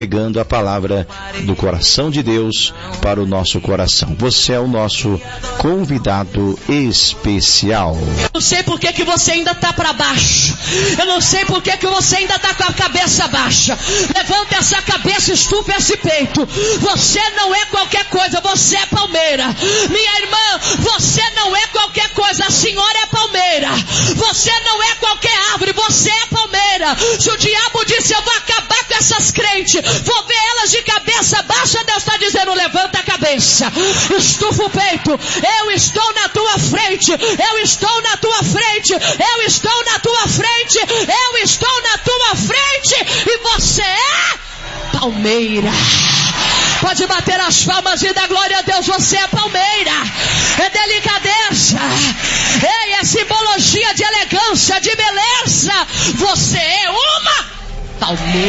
pegando a palavra do coração de Deus para o nosso coração. Você é o nosso convidado especial. Eu não sei por que você ainda está para baixo. Eu não sei por que você ainda está com a cabeça baixa. Levanta essa cabeça, estufa esse peito. Você não é qualquer coisa, você é palmeira. Minha irmã, você não é qualquer coisa, a senhora é palmeira. Você não é qualquer árvore, você é palmeira. Se o diabo disse, eu vou acabar com essas crentes, vou ver elas de cabeça baixa, Deus está dizendo, levanta a cabeça, estufa o peito, eu estou na tua frente, eu estou na tua frente, eu estou na tua frente, eu estou na tua frente, e você é palmeira. Pode bater as palmas e dar glória a Deus, você é palmeira, é delicadeza, é simbologia de elegância, de beleza, você é uma palmeira.